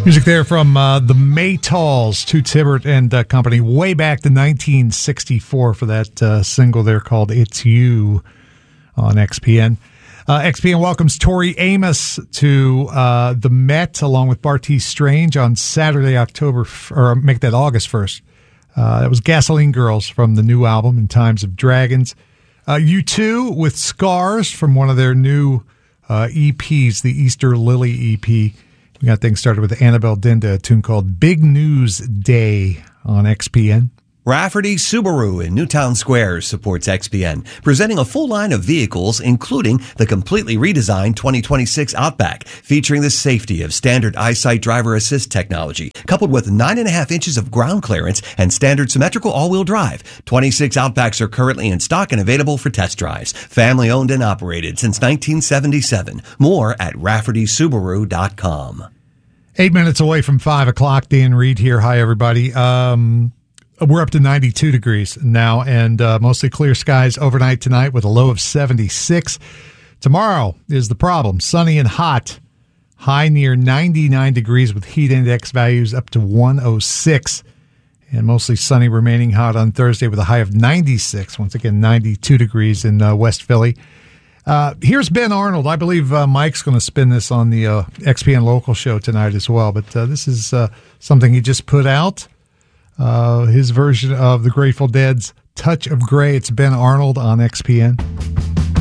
Music there from the Maytals, Toots Hibbert and Company, way back to 1964 for that single there called It's You on XPN. XPN welcomes Tori Amos to the Met along with Bartees Strange on Saturday, August 1st. That was Gasoline Girls from the new album, In Times of Dragons. U2 with Scars from one of their new EPs, the Easter Lily EP. We got things started with Annabelle Dinda, a tune called Big News Day on XPN. Rafferty Subaru in Newtown Square supports XPN, presenting a full line of vehicles, including the completely redesigned 2026 Outback, featuring the safety of standard EyeSight driver assist technology, coupled with 9.5 inches of ground clearance and standard symmetrical all-wheel drive. 26 Outbacks are currently in stock and available for test drives. Family owned and operated since 1977. More at RaffertySubaru.com. 8 minutes away from 5 o'clock. Dan Reed here. Hi, everybody. We're up to 92 degrees now, and mostly clear skies overnight tonight with a low of 76. Tomorrow is the problem. Sunny and hot. High near 99 degrees with heat index values up to 106. And mostly sunny, remaining hot on Thursday with a high of 96. Once again, 92 degrees in West Philly. Here's Ben Arnold. I believe Mike's going to spin this on the XPN local show tonight as well. But this is something he just put out. His version of the Grateful Dead's Touch of Grey. It's Ben Arnold on XPN.